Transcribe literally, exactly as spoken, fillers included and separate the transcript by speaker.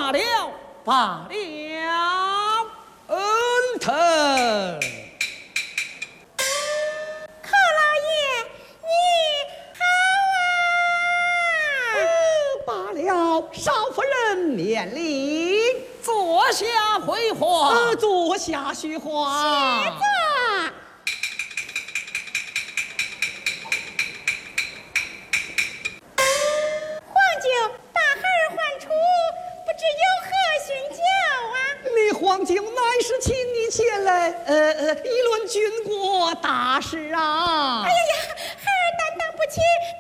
Speaker 1: 罢了，罢了，恩疼。
Speaker 2: 寇老爷，你好啊！
Speaker 1: 罢了，少夫人免礼，坐下回话。呃，坐下叙话。
Speaker 2: 谢座。皇舅，大孩儿唤出，不知有何训教啊？
Speaker 1: 你皇舅乃是请你前来，呃呃，议论军国大事啊。
Speaker 2: 哎呀呀，孩儿担当不起